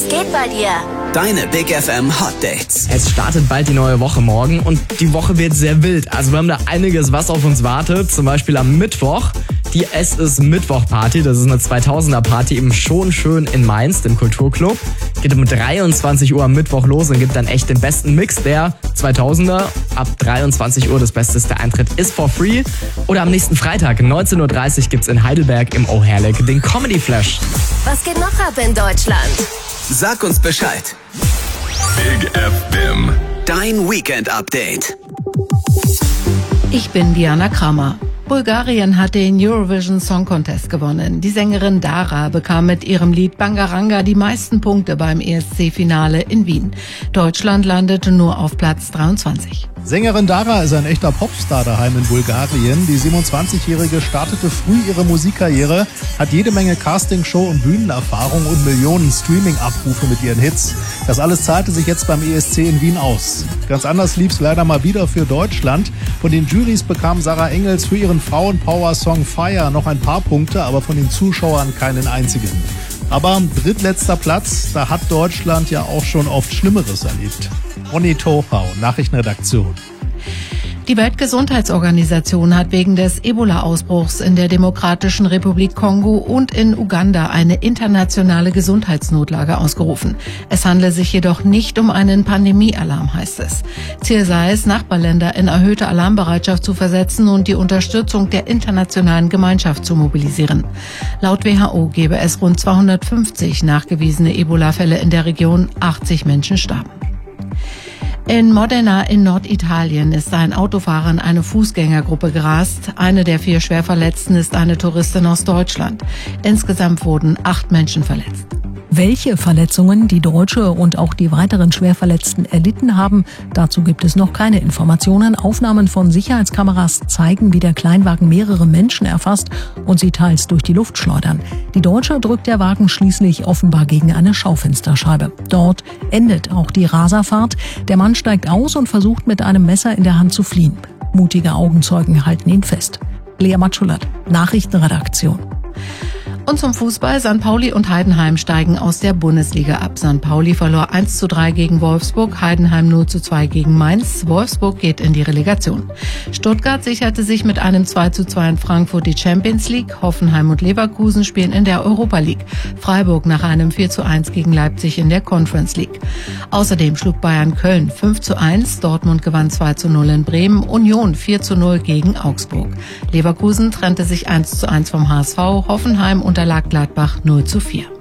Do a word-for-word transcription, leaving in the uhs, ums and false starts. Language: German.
geht bei dir? Deine Big F M Hot Dates. Es startet bald die neue Woche morgen und die Woche wird sehr wild. Also wir haben da einiges, was auf uns wartet. Zum Beispiel am Mittwoch die Es ist Mittwoch Party. Das ist eine zweitausender Party im Schon Schön in Mainz, dem Kulturclub. Geht um dreiundzwanzig Uhr am Mittwoch los und gibt dann echt den besten Mix der zweitausender. Ab dreiundzwanzig Uhr das Beste ist, der Eintritt ist for free. Oder am nächsten Freitag, neunzehn Uhr dreißig, gibt's in Heidelberg im O'Herlick den Comedy Flash. Was geht noch ab in Deutschland? Sag uns Bescheid. Big F M. Dein Weekend Update. Ich bin Diana Kramer. Bulgarien hat den Eurovision Song Contest gewonnen. Die Sängerin Dara bekam mit ihrem Lied Bangaranga die meisten Punkte beim E S C-Finale in Wien. Deutschland landete nur auf Platz dreiundzwanzig. Sängerin Dara ist ein echter Popstar daheim in Bulgarien. Die siebenundzwanzigjährige startete früh ihre Musikkarriere, hat jede Menge Castingshow- und Bühnenerfahrung und Millionen Streaming-Abrufe mit ihren Hits. Das alles zahlte sich jetzt beim E S C in Wien aus. Ganz anders lief's leider mal wieder für Deutschland. Von den Jurys bekam Sarah Engels für ihren Frauenpower-Song Fire noch ein paar Punkte, aber von den Zuschauern keinen einzigen. Aber drittletzter Platz, da hat Deutschland ja auch schon oft Schlimmeres erlebt. Ronny Tochau, Nachrichtenredaktion. Die Weltgesundheitsorganisation hat wegen des Ebola-Ausbruchs in der Demokratischen Republik Kongo und in Uganda eine internationale Gesundheitsnotlage ausgerufen. Es handle sich jedoch nicht um einen Pandemiealarm, heißt es. Ziel sei es, Nachbarländer in erhöhte Alarmbereitschaft zu versetzen und die Unterstützung der internationalen Gemeinschaft zu mobilisieren. Laut W H O gebe es rund zweihundertfünfzig nachgewiesene Ebola-Fälle in der Region, achtzig Menschen starben. In Modena in Norditalien ist ein Autofahrer in eine Fußgängergruppe gerast. Eine der vier Schwerverletzten ist eine Touristin aus Deutschland. Insgesamt wurden acht Menschen verletzt. Welche Verletzungen die Deutsche und auch die weiteren Schwerverletzten erlitten haben, dazu gibt es noch keine Informationen. Aufnahmen von Sicherheitskameras zeigen, wie der Kleinwagen mehrere Menschen erfasst und sie teils durch die Luft schleudern. Die Deutsche drückt der Wagen schließlich offenbar gegen eine Schaufensterscheibe. Dort endet auch die Raserfahrt. Der Mann steigt aus und versucht mit einem Messer in der Hand zu fliehen. Mutige Augenzeugen halten ihn fest. Lea Matschulat, Nachrichtenredaktion. Und zum Fußball. Sankt Pauli und Heidenheim steigen aus der Bundesliga ab. Sankt Pauli verlor eins zu drei gegen Wolfsburg, Heidenheim null zu zwei gegen Mainz. Wolfsburg geht in die Relegation. Stuttgart sicherte sich mit einem zwei zu zwei in Frankfurt die Champions League. Hoffenheim und Leverkusen spielen in der Europa League. Freiburg nach einem vier zu eins gegen Leipzig in der Conference League. Außerdem schlug Bayern Köln fünf zu eins, Dortmund gewann zwei zu null in Bremen, Union vier zu null gegen Augsburg. Leverkusen trennte sich eins zu eins vom H S V, Hoffenheim unterlag Gladbach null zu vier.